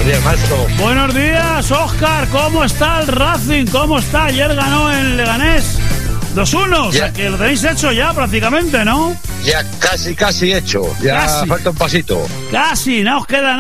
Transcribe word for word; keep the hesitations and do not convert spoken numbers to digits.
días, maestro. Buenos días, Óscar. ¿Cómo está el Racing? ¿Cómo está? Ayer ganó el Leganés dos uno. O sea, que lo tenéis hecho ya prácticamente, ¿no? Ya casi, casi hecho. Ya Casi. falta un pasito. Casi, no os queda nada.